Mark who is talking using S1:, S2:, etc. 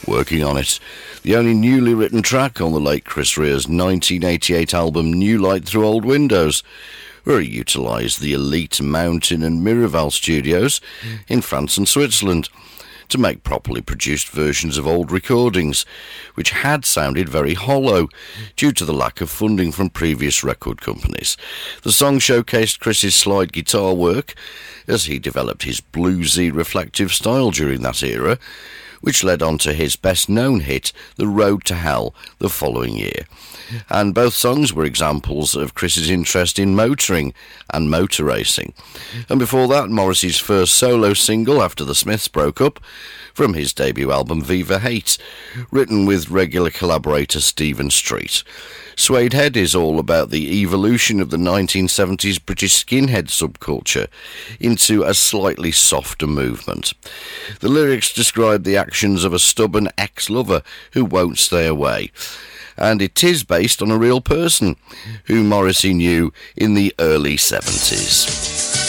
S1: Working on It, the only newly written track on the late Chris Rea's 1988 album New Light Through Old Windows, where he utilised the elite Mountain and Miraval studios in France and Switzerland to make properly produced versions of old recordings, which had sounded very hollow due to the lack of funding from previous record companies. The song showcased Chris's slide guitar work as he developed his bluesy, reflective style during that era, which led on to his best-known hit, The Road to Hell, the following year. And both songs were examples of Chris's interest in motoring and motor racing. And before that, Morrissey's first solo single after the Smiths broke up, from his debut album Viva Hate, written with regular collaborator Stephen Street. Suede Head is all about the evolution of the 1970s British skinhead subculture into a slightly softer movement. The lyrics describe the actions of a stubborn ex-lover who won't stay away, and it is based on a real person who Morrissey knew in the early 70s.